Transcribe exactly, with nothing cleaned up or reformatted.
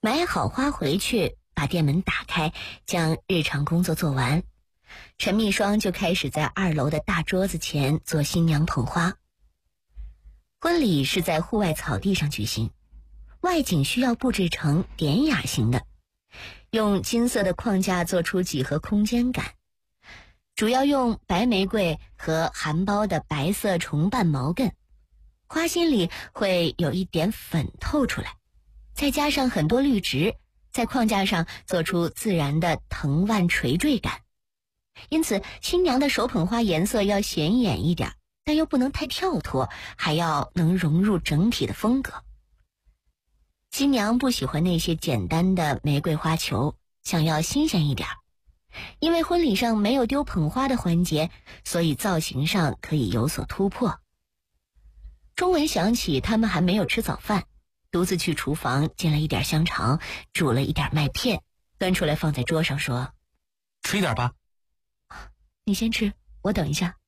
买好花回去，把店门打开，将日常工作做完，陈蜜霜就开始在二楼的大桌子前做新娘捧花。婚礼是在户外草地上举行，外景需要布置成典雅型的，用金色的框架做出几何空间感，主要用白玫瑰和含苞的白色重瓣毛茛，花心里会有一点粉透出来，再加上很多绿植，在框架上做出自然的藤蔓垂坠感。因此新娘的手捧花颜色要显眼一点，但又不能太跳脱，还要能融入整体的风格。新娘不喜欢那些简单的玫瑰花球，想要新鲜一点。因为婚礼上没有丢捧花的环节，所以造型上可以有所突破。钟文想起他们还没有吃早饭，独自去厨房进了一点香肠，煮了一点麦片，端出来放在桌上说：“ 吃一点吧。”“ 你先吃，我等一下。”